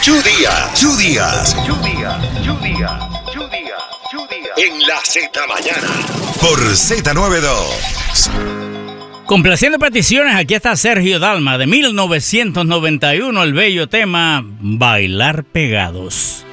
Chu Díaz. En la Z Mañana. Por Z92. Complaciendo peticiones, aquí está Sergio Dalma de 1991, el bello tema Bailar Pegados.